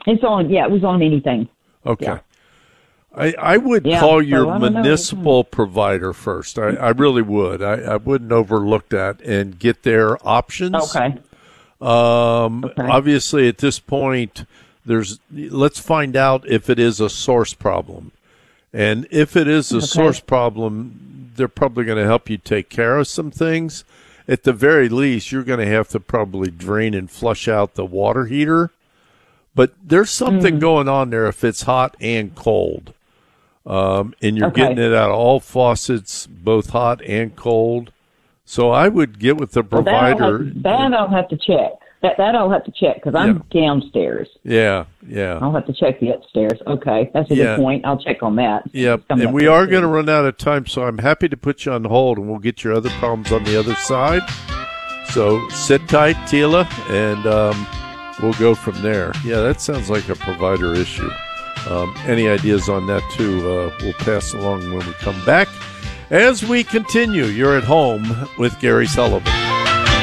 It's on. Yeah, it was on anything. Okay. Yeah. I would call your municipal provider first. I really would. I wouldn't overlook that and get their options. Okay. Obviously, at this point, let's find out if it is a source problem. And if it is a source problem, they're probably going to help you take care of some things. At the very least, you're going to have to probably drain and flush out the water heater. But there's something going on there if it's hot and cold. And you're getting it out of all faucets, both hot and cold. So I would get with the provider. That I'll have to check. That I'll have to check because I'm downstairs. Yeah. I'll have to check the upstairs. Okay, that's a good point. I'll check on that. Yep, and we are going to run out of time, so I'm happy to put you on hold, and we'll get your other problems on the other side. So sit tight, Tila, and we'll go from there. Yeah, that sounds like a provider issue. Any ideas on that, too, we'll pass along when we come back. As we continue, you're at home with Gary Sullivan.